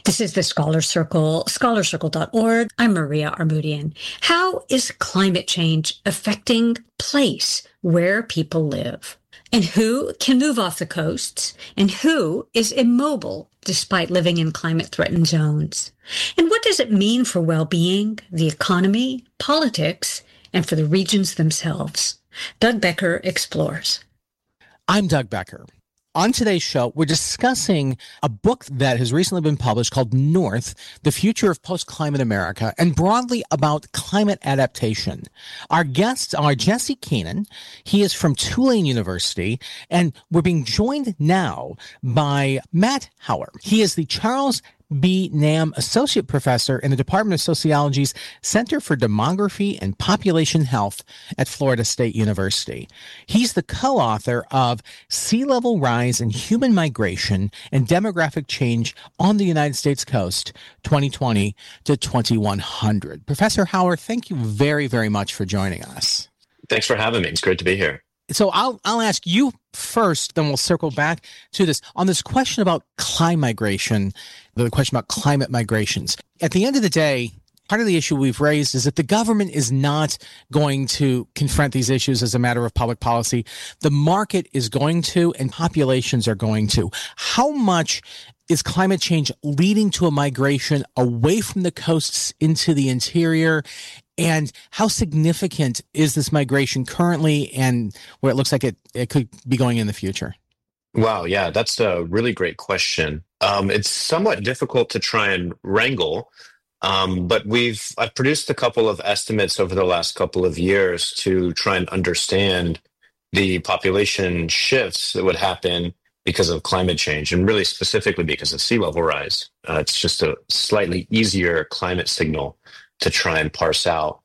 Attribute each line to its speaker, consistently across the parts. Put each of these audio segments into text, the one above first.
Speaker 1: This is the Scholar Circle, scholarcircle.org. I'm Maria Armoudian. How is climate change affecting place where people live? And who can move off the coasts? And who is immobile despite living in climate-threatened zones? And what does it mean for well-being, the economy, politics, and for the regions themselves? Doug Becker explores.
Speaker 2: I'm Doug Becker. On today's show, we're discussing a book that has recently been published called North, The Future of Post-Climate America, and broadly about climate adaptation. Our guests are Jesse Keenan. He is from Tulane University, and we're being joined now by Matt Hauer. He is the Charles B. Nam Associate Professor in the Department of Sociology's Center for Demography and Population Health at Florida State University. He's the co-author of Sea Level Rise and Human Migration and Demographic Change on the United States Coast, 2020 to 2100. Professor Hauer, thank you very, very much for joining us.
Speaker 3: Thanks for having me. It's great to be here.
Speaker 2: So I'll ask you first, then we'll circle back to this. On this question about migration, the question about climate migrations. At the end of the day, part of the issue we've raised is that the government is not going to confront these issues as a matter of public policy. The market is going to, and populations are going to. How much is climate change leading to a migration away from the coasts into the interior? And how significant is this migration currently and where it looks like it could be going in the future?
Speaker 3: Wow, yeah, that's a really great question. It's somewhat difficult to try and wrangle, but I've produced a couple of estimates over the last couple of years to try and understand the population shifts that would happen because of climate change, and really specifically because of sea level rise. It's just a slightly easier climate signal to try and parse out.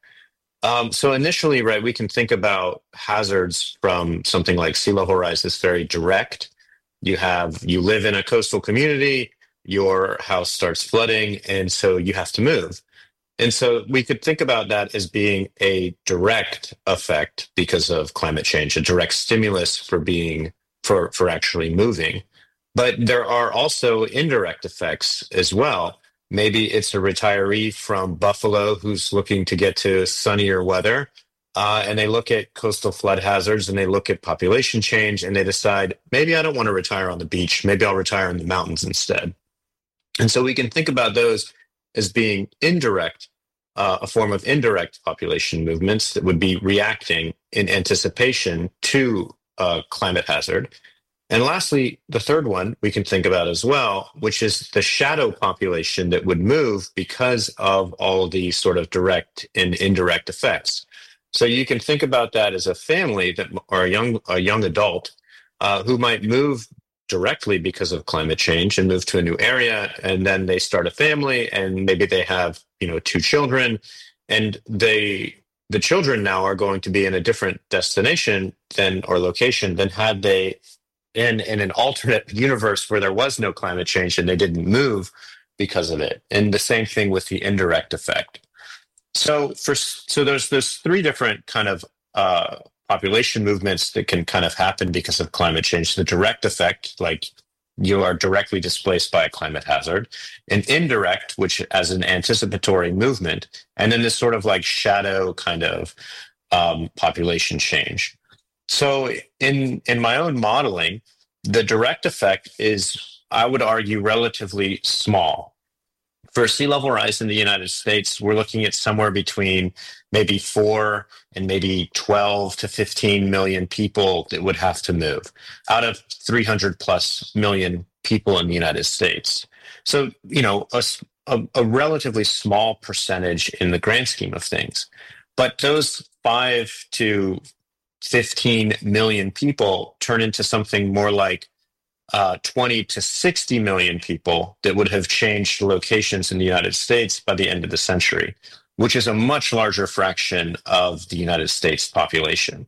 Speaker 3: So initially, right, we can think about hazards from something like sea level rise that's very direct. You live in a coastal community, your house starts flooding, and so you have to move. And so we could think about that as being a direct effect because of climate change, a direct stimulus for actually moving. But there are also indirect effects as well. Maybe it's a retiree from Buffalo who's looking to get to sunnier weather, and they look at coastal flood hazards and they look at population change and they decide, maybe I don't want to retire on the beach. Maybe I'll retire in the mountains instead. And so we can think about those as being indirect, a form of indirect population movements that would be reacting in anticipation to a climate hazard. And lastly, the third one we can think about as well, which is the shadow population that would move because of all the sort of direct and indirect effects. So you can think about that as a family or a young adult who might move directly because of climate change and move to a new area, and then they start a family, and maybe they have 2 children, and the children now are going to be in a different destination or location than had they in an alternate universe where there was no climate change and they didn't move because of it. And the same thing with the indirect effect. So there's 3 different kind of population movements that can kind of happen because of climate change. The direct effect, like you are directly displaced by a climate hazard, an indirect, which as an anticipatory movement, and then this sort of like shadow kind of population change. So in my own modeling, the direct effect is, I would argue, relatively small. For sea level rise in the United States, we're looking at somewhere between maybe 4 and maybe 12 to 15 million people that would have to move out of 300 plus million people in the United States. So, a relatively small percentage in the grand scheme of things. But those 5 to 15 million people turn into something more like 20 to 60 million people that would have changed locations in the United States by the end of the century, which is a much larger fraction of the United States population.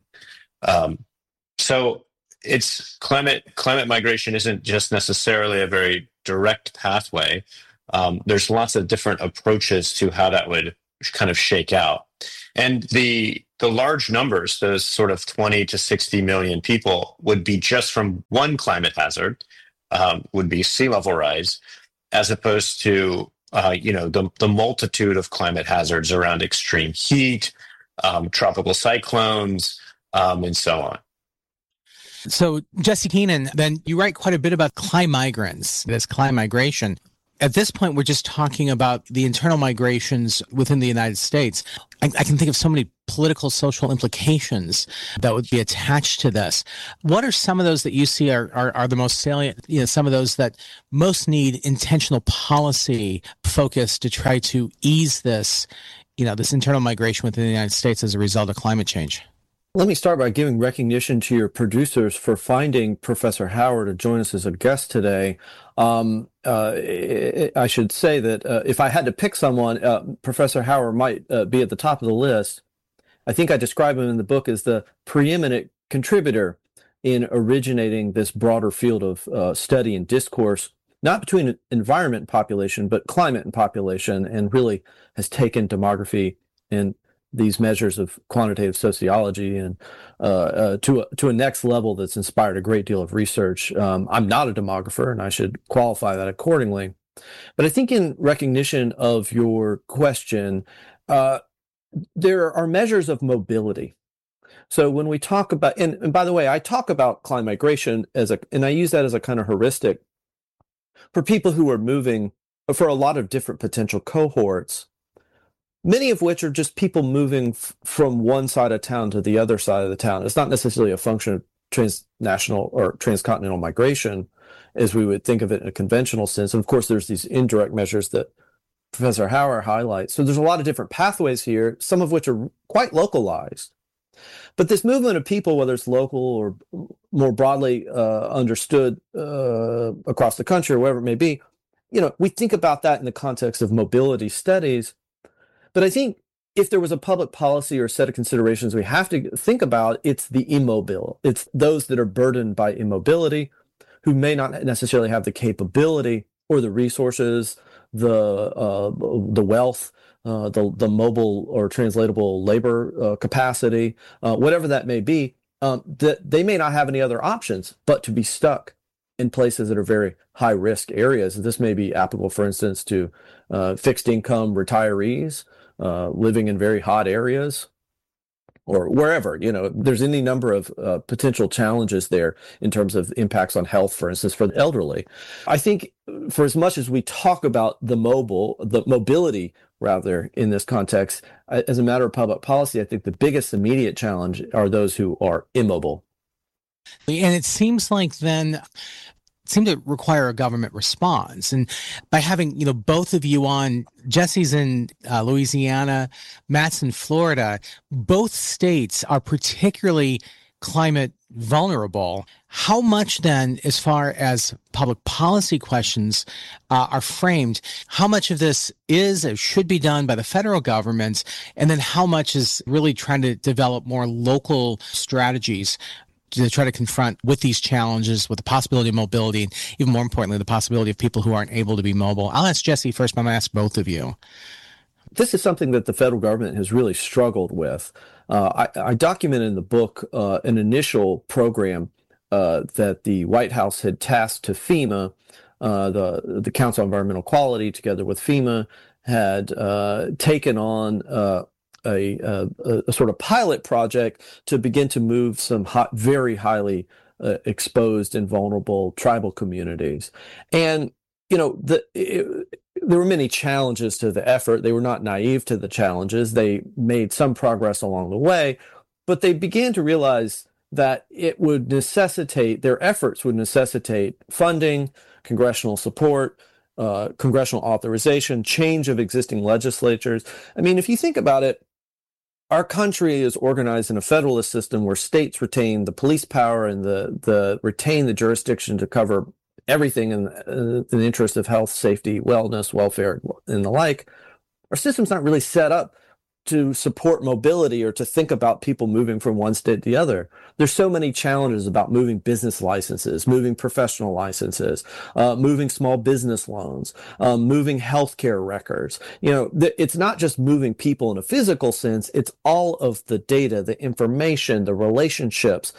Speaker 3: So it's climate migration isn't just necessarily a very direct pathway. There's lots of different approaches to how that would kind of shake out. And the large numbers, those sort of 20 to 60 million people, would be just from one climate hazard, would be sea level rise. as opposed to the multitude of climate hazards around extreme heat, tropical cyclones, and so on.
Speaker 2: So, Jesse Keenan, then you write quite a bit about climigration, this climigration. At this point, we're just talking about the internal migrations within the United States. I can think of so many political, social implications that would be attached to this. What are some of those that you see are the most salient, some of those that most need intentional policy focus to try to ease this, this internal migration within the United States as a result of climate change?
Speaker 4: Let me start by giving recognition to your producers for finding Professor Hauer to join us as a guest today. I should say that if I had to pick someone, Professor Hauer might be at the top of the list. I think I describe him in the book as the preeminent contributor in originating this broader field of study and discourse, not between environment and population, but climate and population, and really has taken demography and these measures of quantitative sociology and to a next level that's inspired a great deal of research. I'm not a demographer, and I should qualify that accordingly. But I think in recognition of your question, there are measures of mobility. So when we talk about, and by the way, I talk about climigration and I use that as a kind of heuristic for people who are moving for a lot of different potential cohorts, many of which are just people moving from one side of town to the other side of the town. It's not necessarily a function of transnational or transcontinental migration as we would think of it in a conventional sense. And of course, there's these indirect measures that Professor Hauer highlights. So there's a lot of different pathways here, some of which are quite localized. But this movement of people, whether it's local or more broadly understood across the country or wherever it may be, we think about that in the context of mobility studies. But I think if there was a public policy or set of considerations we have to think about, it's the immobile. It's those that are burdened by immobility, who may not necessarily have the capability or the resources, the wealth, the mobile or translatable labor capacity, whatever that may be, that they may not have any other options but to be stuck in places that are very high risk areas. This may be applicable, for instance, to fixed income retirees living in very hot areas, or wherever. There's any number of potential challenges there in terms of impacts on health, for instance, for the elderly. I think for as much as we talk about the mobility rather in this context, as a matter of public policy, I think the biggest immediate challenge are those who are immobile.
Speaker 2: And it seems like then seem to require a government response. And by having, both of you on, Jesse's in Louisiana, Matt's in Florida, both states are particularly climate vulnerable. How much then, as far as public policy questions are framed, how much of this is or should be done by the federal government? And then how much is really trying to develop more local strategies to try to confront with these challenges, with the possibility of mobility, and even more importantly, the possibility of people who aren't able to be mobile? I'll ask Jesse first, but I'm going to ask both of you.
Speaker 4: This is something that the federal government has really struggled with. I document in the book an initial program that the White House had tasked to FEMA. The Council on Environmental Quality, together with FEMA, had taken on a sort of pilot project to begin to move some very highly exposed and vulnerable tribal communities. And, there were many challenges to the effort. They were not naive to the challenges. They made some progress along the way, but they began to realize that their efforts would necessitate funding, congressional support, congressional authorization, change of existing legislatures. I mean, if you think about it, our country is organized in a federalist system where states retain the police power and retain the jurisdiction to cover everything in the interest of health, safety, wellness, welfare, and the like. Our system's not really set up to support mobility or to think about people moving from one state to the other. There's so many challenges about moving business licenses, moving professional licenses, moving small business loans, moving healthcare records. It's not just moving people in a physical sense. It's all of the data, the information, the relationships,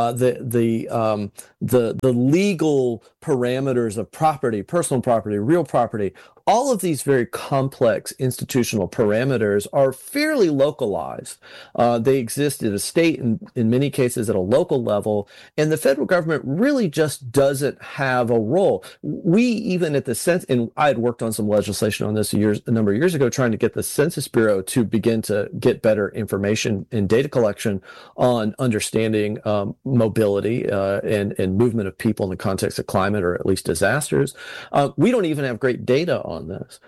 Speaker 4: the legal parameters of property, personal property, real property. All of these very complex institutional parameters are fairly localized. They exist at a state and in many cases at a local level, and the federal government really just doesn't have a role. We even at the Census, and I had worked on some legislation on this a number of years ago, trying to get the Census Bureau to begin to get better information and data collection on understanding mobility and movement of people in the context of climate or at least disasters. We don't even have great data on this,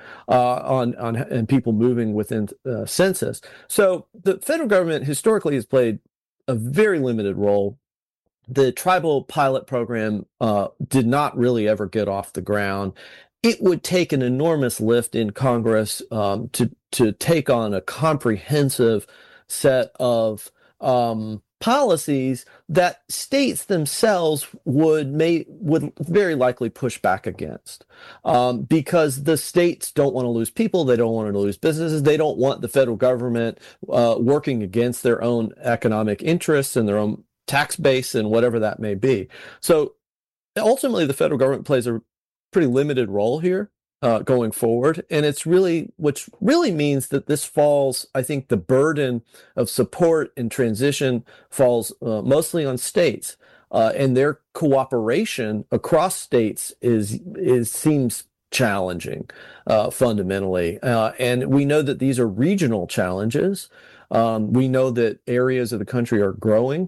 Speaker 4: on people moving within census. So the federal government historically has played a very limited role. The tribal pilot program did not really ever get off the ground. It would take an enormous lift in Congress to take on a comprehensive set of policies that states themselves would very likely push back against, because the states don't want to lose people, they don't want to lose businesses, they don't want the federal government working against their own economic interests and their own tax base and whatever that may be. So ultimately, the federal government plays a pretty limited role here going forward. And which really means that this falls, I think the burden of support and transition falls mostly on states, and their cooperation across states seems challenging fundamentally. And we know that these are regional challenges. We know that areas of the country are growing.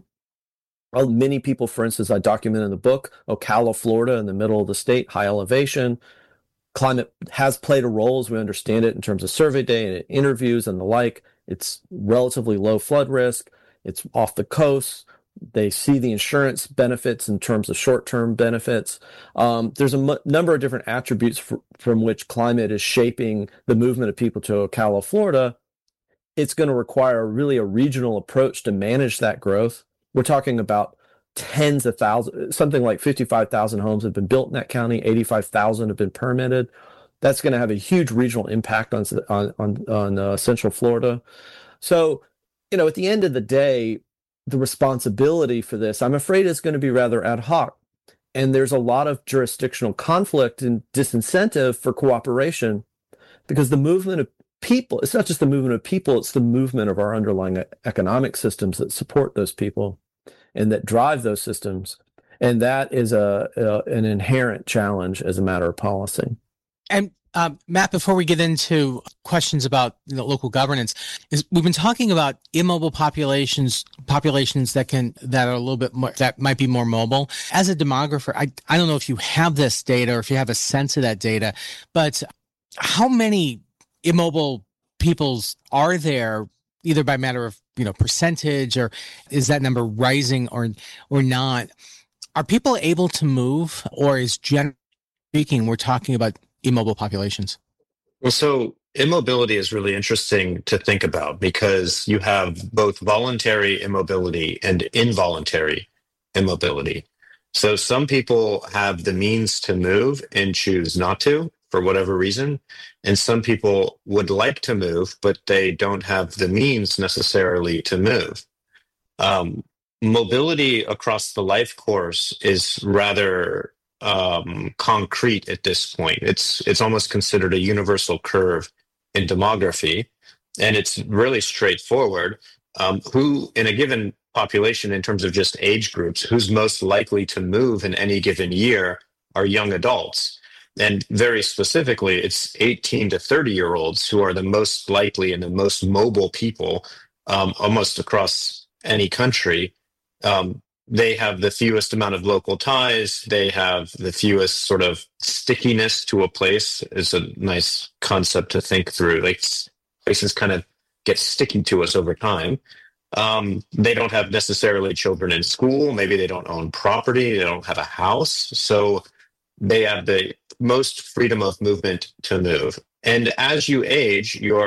Speaker 4: Many people, for instance, I document in the book, Ocala, Florida, in the middle of the state, high elevation. Climate has played a role, as we understand it, in terms of survey data and interviews and the like. It's relatively low flood risk. It's off the coast. They see the insurance benefits in terms of short-term benefits. There's a number of different attributes from which climate is shaping the movement of people to Ocala, Florida. It's going to require really a regional approach to manage that growth. We're talking about tens of thousands, something like 55,000 homes have been built in that county, 85,000 have been permitted. That's going to have a huge regional impact on Central Florida. So, at the end of the day, the responsibility for this, I'm afraid, is going to be rather ad hoc. And there's a lot of jurisdictional conflict and disincentive for cooperation, because the movement of people, it's not just the movement of people, it's the movement of our underlying economic systems that support those people and that drive those systems. And that is an inherent challenge as a matter of policy.
Speaker 2: And Matt, before we get into questions about local governance, we've been talking about immobile populations that are a little bit more, that might be more mobile. As a demographer, I don't know if you have this data or if you have a sense of that data, but how many immobile peoples are there, either by matter of percentage, or is that number rising or not? Are people able to move, or is, generally speaking, we're talking about immobile populations?
Speaker 3: Well, so immobility is really interesting to think about, because you have both voluntary immobility and involuntary immobility. So some people have the means to move and choose not to for whatever reason. And some people would like to move, but they don't have the means necessarily to move. Mobility across the life course is rather concrete at this point. It's almost considered a universal curve in demography, and it's really straightforward. Who in a given population, in terms of just age groups, who's most likely to move in any given year are young adults. And very specifically, it's 18 to 30-year-olds who are the most likely and the most mobile people almost across any country. They have the fewest amount of local ties. They have the fewest sort of stickiness to a place, is a nice concept to think through. Like, places kind of get sticky to us over time. They don't have necessarily children in school. Maybe they don't own property. They don't have a house. So they have the most freedom of movement to move. And as you age, your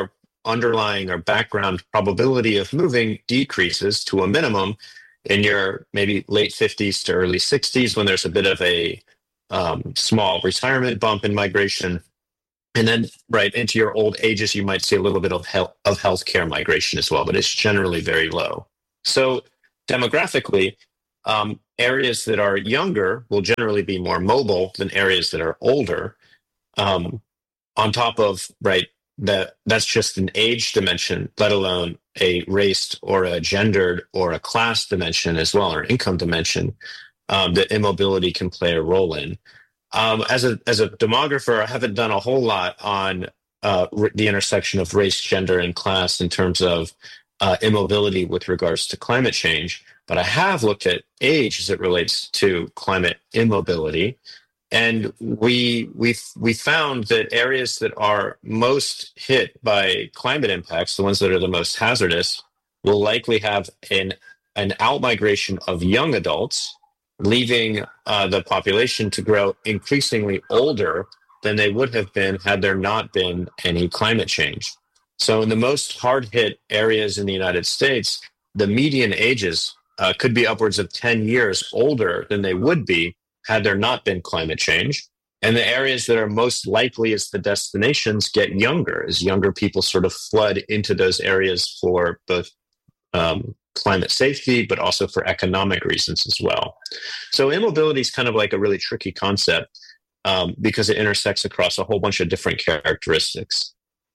Speaker 3: underlying or background probability of moving decreases to a minimum in your maybe late 50s to early 60s, when there's a bit of a small retirement bump in migration. And then right into your old ages, you might see a little bit of healthcare migration as well, but it's generally very low. So demographically, areas that are younger will generally be more mobile than areas that are older. On top of, right, that's just an age dimension, let alone a race or a gendered or a class dimension as well, or income dimension that immobility can play a role in. As a demographer, I haven't done a whole lot on the intersection of race, gender, and class in terms of immobility with regards to climate change, but I have looked at age as it relates to climate immobility. And we found that areas that are most hit by climate impacts, the ones that are the most hazardous, will likely have an outmigration of young adults, leaving the population to grow increasingly older than they would have been had there not been any climate change. So in the most hard-hit areas in the United States, the median ages could be upwards of 10 years older than they would be had there not been climate change. And the areas that are most likely as the destinations get younger, as younger people sort of flood into those areas for both climate safety, but also for economic reasons as well. So immobility is kind of like a really tricky concept because it intersects across a whole bunch of different characteristics.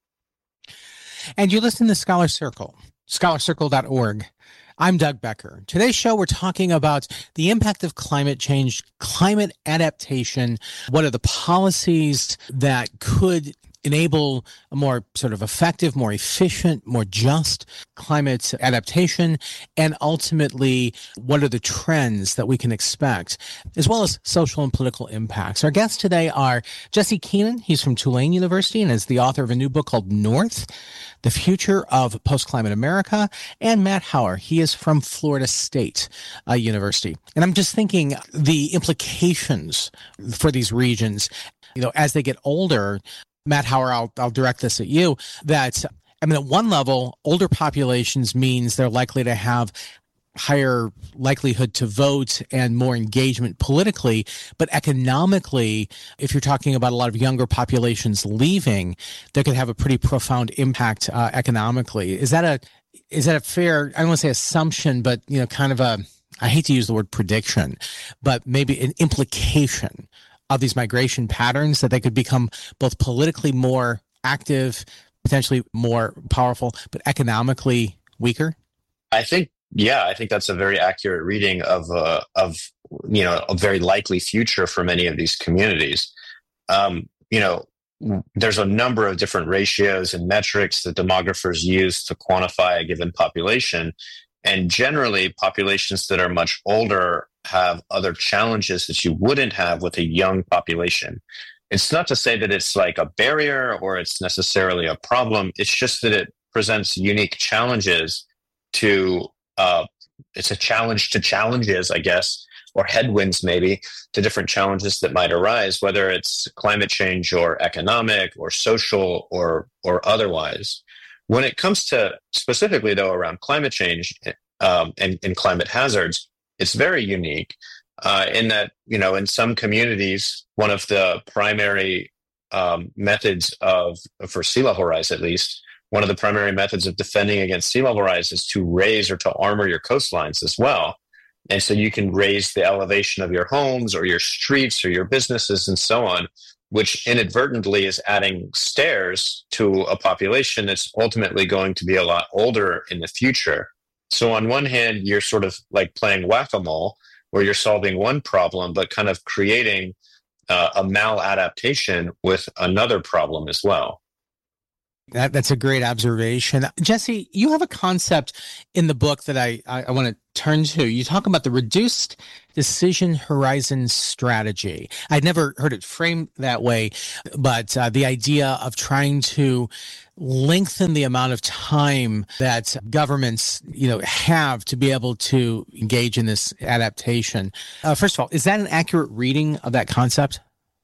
Speaker 2: And you listen to Scholar Circle, scholarcircle.org. I'm Doug Becker. Today's show, we're talking about the impact of climate change, climate adaptation. What are the policies that could enable a more sort of effective, more efficient, more just climate adaptation? And ultimately, what are the trends that we can expect, as well as social and political impacts? Our guests today are Jesse Keenan. He's from Tulane University and is the author of a new book called North, The Future of Post-Climate America, and Matt Hauer. He is from Florida State University. And I'm just thinking the implications for these regions, as they get older. Matt Hauer, I'll direct this at you, that, at one level, older populations means they're likely to have higher likelihood to vote and more engagement politically. But economically, if you're talking about a lot of younger populations leaving, that could have a pretty profound impact economically. Is that a fair, I don't want to say assumption, but, kind of I hate to use the word prediction, but maybe an implication of these migration patterns, that they could become both politically more active, potentially more powerful, but economically weaker?
Speaker 3: I think that's a very accurate reading of a very likely future for many of these communities. There's a number of different ratios and metrics that demographers use to quantify a given population. And generally, populations that are much older have other challenges that you wouldn't have with a young population. It's not to say that it's like a barrier or it's necessarily a problem. It's just that it presents unique challenges to, it's a challenge to challenges, I guess, or headwinds maybe to different challenges that might arise, whether it's climate change or economic or social or otherwise. When it comes to specifically, though, around climate change and climate hazards, it's very unique in that, in some communities, one of the primary methods for sea level rise, at least, one of the primary methods of defending against sea level rise is to raise or to armor your coastlines as well. And so you can raise the elevation of your homes or your streets or your businesses and so on, which inadvertently is adding stairs to a population that's ultimately going to be a lot older in the future. So on one hand, you're sort of like playing whack-a-mole, where you're solving one problem, but kind of creating a maladaptation with another problem as well.
Speaker 2: That's a great observation. Jesse, you have a concept in the book that I want to turn to. You talk about the reduced decision horizon strategy. I'd never heard it framed that way, but the idea of trying to lengthen the amount of time that governments, have to be able to engage in this adaptation. First of all, is that an accurate reading of that concept?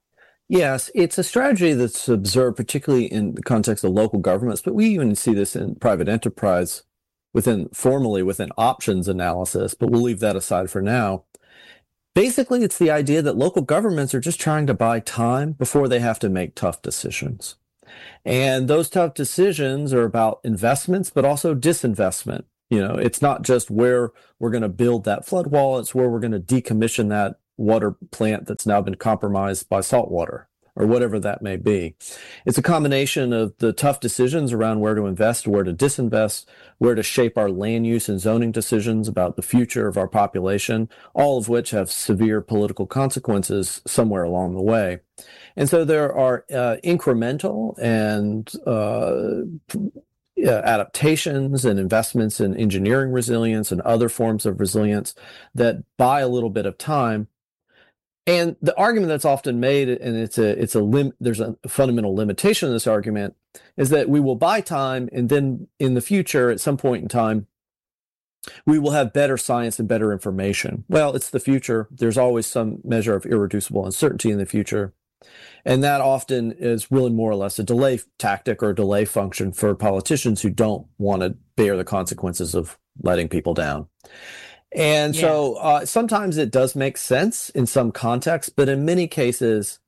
Speaker 4: Yes, it's a strategy that's observed particularly in the context of local governments, but we even see this in private enterprise formally within options analysis, but we'll leave that aside for now. Basically, it's the idea that local governments are just trying to buy time before they have to make tough decisions. And those tough decisions are about investments, but also disinvestment. It's not just where we're going to build that flood wall, it's where we're going to decommission that water plant that's now been compromised by salt water or whatever that may be. It's a combination of the tough decisions around where to invest, where to disinvest, where to shape our land use and zoning decisions about the future of our population, all of which have severe political consequences somewhere along the way. And so there are incremental and adaptations and investments in engineering resilience and other forms of resilience that buy a little bit of time. And the argument that's often made, and there's a fundamental limitation of this argument, is that we will buy time, and then in the future, at some point in time, we will have better science and better information. Well, it's the future. There's always some measure of irreducible uncertainty in the future. And that often is really more or less a delay tactic or a delay function for politicians who don't want to bear the consequences of letting people down. And so sometimes it does make sense in some contexts, but in many cases,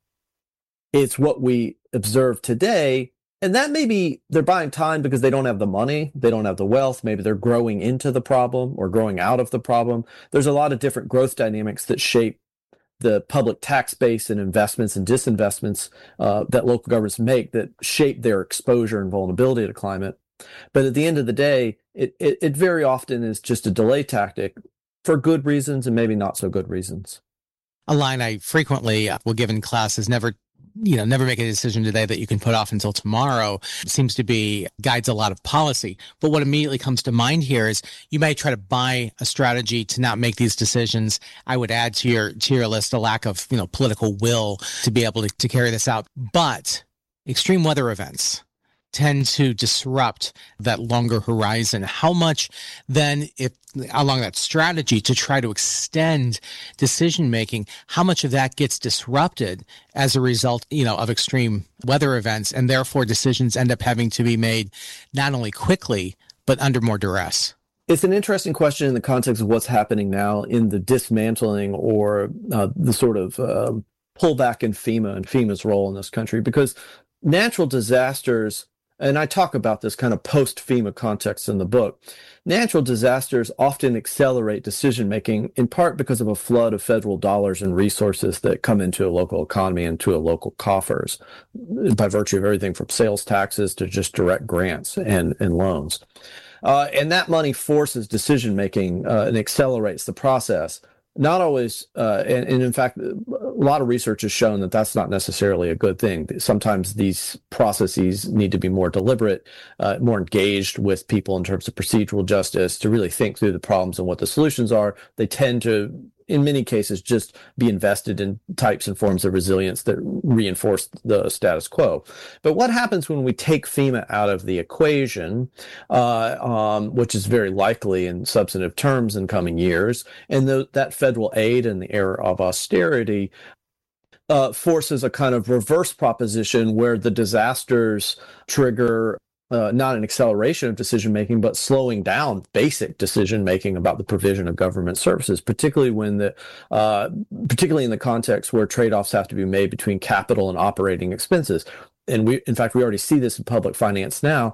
Speaker 4: it's what we observe today. And that may be they're buying time because they don't have the money, they don't have the wealth, maybe they're growing into the problem or growing out of the problem. There's a lot of different growth dynamics that shape the public tax base and investments and disinvestments that local governments make that shape their exposure and vulnerability to climate. But at the end of the day, it very often is just a delay tactic for good reasons and maybe not so good reasons.
Speaker 2: A line I frequently will give in class is never make a decision today that you can put off until tomorrow. It seems to be guides a lot of policy. But what immediately comes to mind here is you may try to buy a strategy to not make these decisions. I would add to your list a lack of, political will to be able to carry this out. But extreme weather events tend to disrupt that longer horizon. How much then, if along that strategy to try to extend decision making, how much of that gets disrupted as a result, of extreme weather events, and therefore decisions end up having to be made not only quickly but under more duress?
Speaker 4: It's an interesting question in the context of what's happening now in the dismantling or the sort of pullback in FEMA and FEMA's role in this country, because natural disasters, and I talk about this kind of post-FEMA context in the book, natural disasters often accelerate decision-making in part because of a flood of federal dollars and resources that come into a local economy and to a local coffers by virtue of everything from sales taxes to just direct grants and loans. And that money forces decision-making and accelerates the process. Not always, and in fact, a lot of research has shown that that's not necessarily a good thing. Sometimes these processes need to be more deliberate, more engaged with people in terms of procedural justice to really think through the problems and what the solutions are. They tend to, in many cases, just be invested in types and forms of resilience that reinforce the status quo. But what happens when we take FEMA out of the equation, which is very likely in substantive terms in coming years, and that federal aid in the era of austerity forces a kind of reverse proposition where the disasters trigger not an acceleration of decision-making, but slowing down basic decision-making about the provision of government services, particularly particularly in the context where trade-offs have to be made between capital and operating expenses. And in fact, we already see this in public finance now.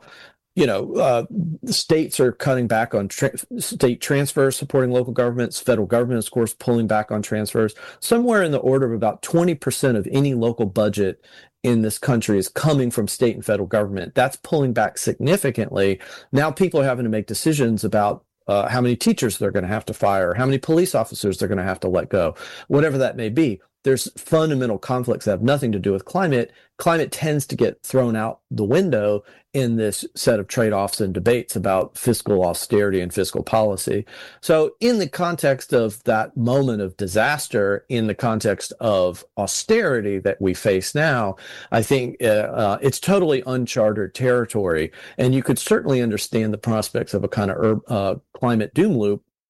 Speaker 4: States are cutting back on state transfers supporting local governments. Federal government, of course, pulling back on transfers. Somewhere in the order of about 20% of any local budget in this country is coming from state and federal government. That's pulling back significantly. Now people are having to make decisions about how many teachers they're going to have to fire, how many police officers they're going to have to let go, whatever that may be. There's fundamental conflicts that have nothing to do with climate. Climate tends to get thrown out the window in this set of trade-offs and debates about fiscal austerity and fiscal policy. So in the context of that moment of disaster, in the context of austerity that we face now, I think it's totally uncharted territory. And you could certainly understand the prospects of a kind of climate doom loop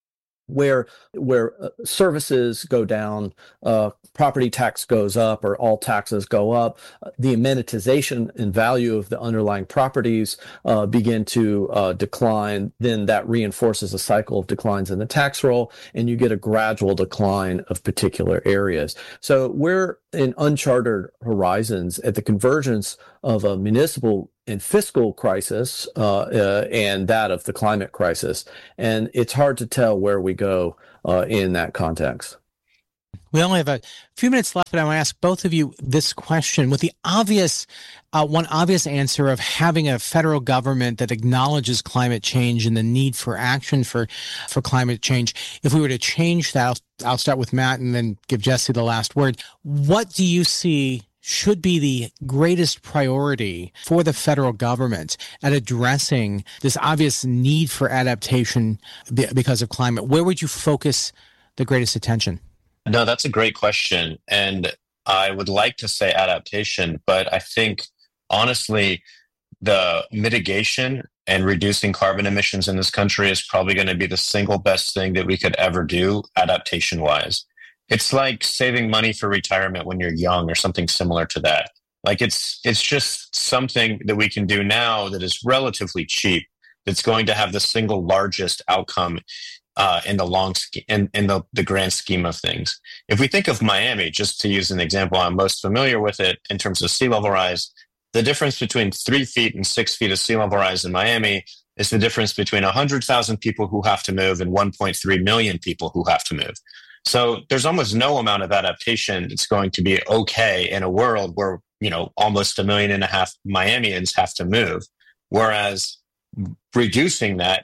Speaker 4: where services go down, property tax goes up, or all taxes go up, the amenitization and value of the underlying properties begin to decline. Then that reinforces a cycle of declines in the tax roll, and you get a gradual decline of particular areas. So we're in uncharted horizons at the convergence of a municipal and fiscal crisis and that of the climate crisis. And it's hard to tell where we go in that context.
Speaker 2: We only have a few minutes left, but I want to ask both of you this question with the obvious, one obvious answer of having a federal government that acknowledges climate change and the need for action for climate change. If we were to change that, I'll start with Matt and then give Jesse the last word. What do you see should be the greatest priority for the federal government at addressing this obvious need for adaptation because of climate? Where would you focus the greatest attention?
Speaker 3: No, that's a great question. And I would like to say adaptation, but I think, honestly, the mitigation and reducing carbon emissions in this country is probably going to be the single best thing that we could ever do adaptation-wise. It's like saving money for retirement when you're young or something similar to that. Like it's just something that we can do now that is relatively cheap, that's going to have the single largest outcome in the grand scheme of things. If we think of Miami, just to use an example, I'm most familiar with it in terms of sea level rise. The difference between 3 feet and 6 feet of sea level rise in Miami is the difference between 100,000 people who have to move and 1.3 million people who have to move. So there's almost no amount of adaptation that's going to be okay in a world where, almost 1.5 million Miamians have to move. Whereas reducing our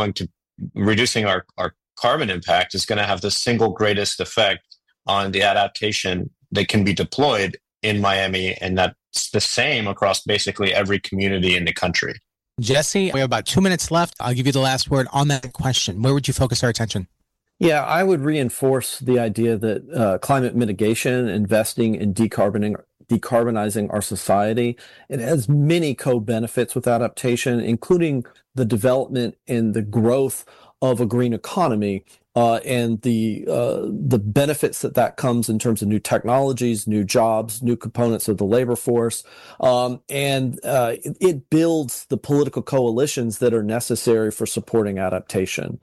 Speaker 3: carbon impact is going to have the single greatest effect on the adaptation that can be deployed in Miami. And that's the same across basically every community in the country.
Speaker 2: Jesse, we have about 2 minutes left. I'll give you the last word on that question. Where would you focus our attention?
Speaker 4: Yeah, I would reinforce the idea that climate mitigation, investing in decarbonizing our society, it has many co-benefits with adaptation, including the development and the growth of a green economy, and the benefits that comes in terms of new technologies, new jobs, new components of the labor force, and it builds the political coalitions that are necessary for supporting adaptation.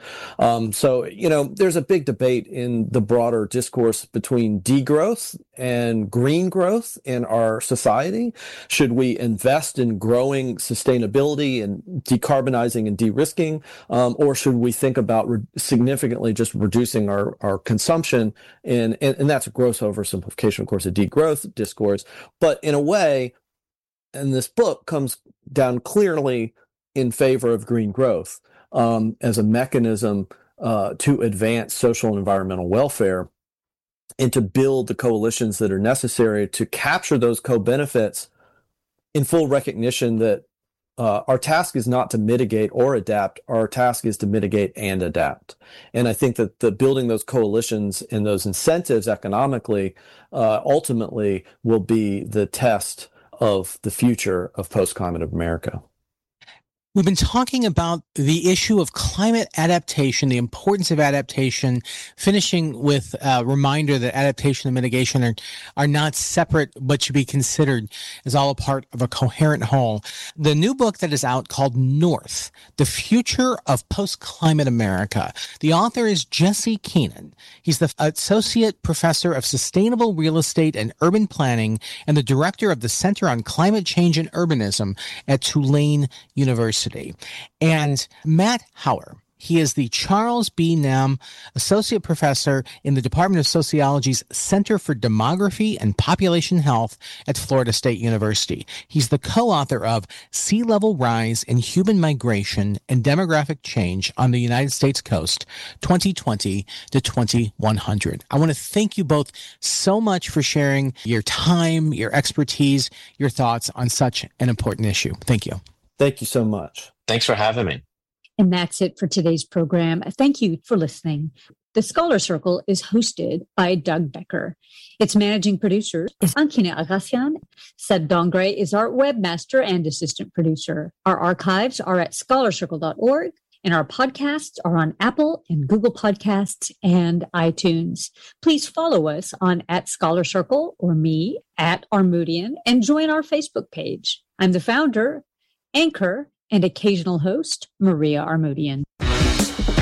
Speaker 4: So there's a big debate in the broader discourse between degrowth and green growth in our society. Should we invest in growing sustainability and decarbonizing and de-risking, or should we think about significantly just reducing our consumption, and that's a gross oversimplification, of course, a degrowth discourse. But in a way, and this book comes down clearly in favor of green growth as a mechanism to advance social and environmental welfare and to build the coalitions that are necessary to capture those co-benefits in full recognition that our task is not to mitigate or adapt. Our task is to mitigate and adapt. And I think that building those coalitions and those incentives economically ultimately will be the test of the future of post-climate America.
Speaker 2: We've been talking about the issue of climate adaptation, the importance of adaptation, finishing with a reminder that adaptation and mitigation are not separate, but should be considered as all a part of a coherent whole. The new book that is out called North, The Future of Post-Climate America. The author is Jesse Keenan. He's the Associate Professor of Sustainable Real Estate and Urban Planning and the Director of the Center on Climate Change and Urbanism at Tulane University. And Matt Hauer, he is the Charles B. Nam Associate Professor in the Department of Sociology's Center for Demography and Population Health at Florida State University. He's the co-author of Sea Level Rise and Human Migration and Demographic Change on the United States Coast, 2020 to 2100. I want to thank you both so much for sharing your time, your expertise, your thoughts on such an important issue. Thank you.
Speaker 4: Thank you so much.
Speaker 3: Thanks for having me.
Speaker 1: And that's it for today's program. Thank you for listening. The Scholar Circle is hosted by Doug Becker. Its managing producer is Ankina Agassian. Seb Dongre is our webmaster and assistant producer. Our archives are at scholarcircle.org. And our podcasts are on Apple and Google Podcasts and iTunes. Please follow us on @ScholarCircle or me @Armoutian and join our Facebook page. I'm the founder, anchor, and occasional host, Maria Armoutian.